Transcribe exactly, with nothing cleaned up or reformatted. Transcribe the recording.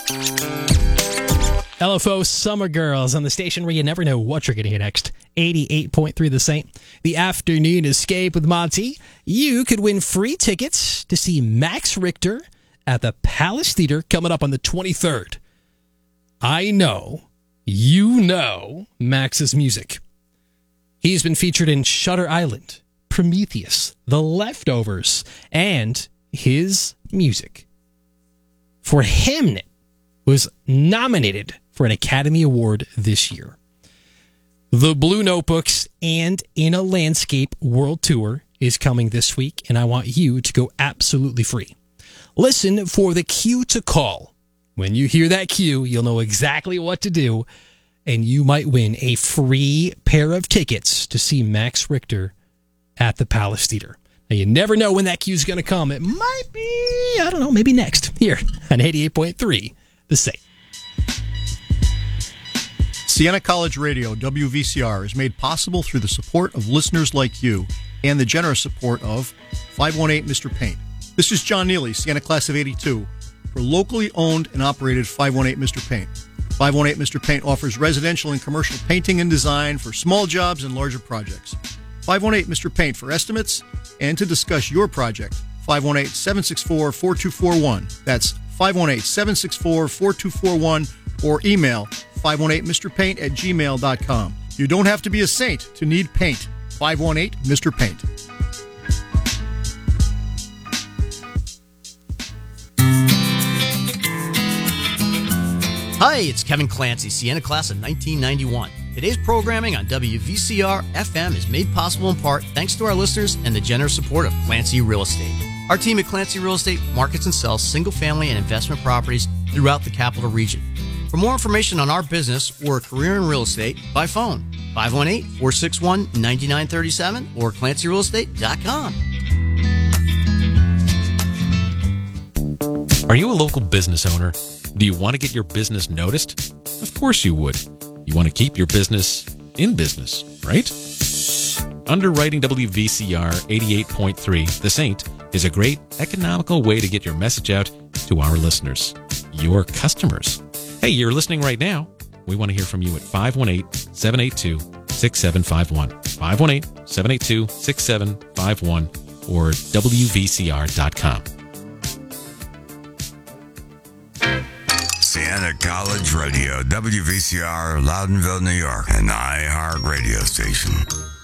L F O Summer Girls on the station where you never know what you're going to hear next. eighty-eight point three The Saint. The Afternoon Escape with Monty. You could win free tickets to see Max Richter at the Palace Theater coming up on the twenty-third. I know, you know Max's music. He's been featured in Shutter Island, Prometheus, The Leftovers, and his music for Hamnet was nominated for an Academy Award this year. The Blue Notebooks and In a Landscape World Tour is coming this week, and I want you to go absolutely free. Listen for the cue to call. When you hear that cue, you'll know exactly what to do, and you might win a free pair of tickets to see Max Richter at the Palace Theater. Now, you never know when that cue is going to come. It might be, I don't know, maybe next, here on eighty-eight point three The Saint. Siena College Radio, W V C R, is made possible through the support of listeners like you and the generous support of five one eight Mister Paint. This is John Neely, Siena Class of eighty-two, for locally owned and operated five one eight Mister Paint. five one eight Mister Paint offers residential and commercial painting and design for small jobs and larger projects. five one eight Mister Paint for estimates and to discuss your project. five one eight, seven six four, four two four one. That's five one eight, seven six four, four two four one or email five one eight Mister Paint at gmail dot com. You don't have to be a saint to need paint. five one eight Mister Paint. Hi, it's Kevin Clancy, Siena Class of nineteen ninety-one. Today's programming on W V C R F M is made possible in part thanks to our listeners and the generous support of Clancy Real Estate. Our team at Clancy Real Estate markets and sells single-family and investment properties throughout the capital region. For more information on our business or a career in real estate, by phone, five one eight, four six one, nine nine three seven or clancy real estate dot com. Are you a local business owner? Do you want to get your business noticed? Of course you would. You want to keep your business in business, right? Underwriting W V C R eighty-eight point three, The Saint, is a great economical way to get your message out to our listeners, your customers. Hey, you're listening right now. We want to hear from you at five one eight, seven eight two, six seven five one, five one eight, seven eight two, six seven five one, or W V C R dot com. Siena College Radio, W V C R, Loudonville, New York, an iHeart radio station.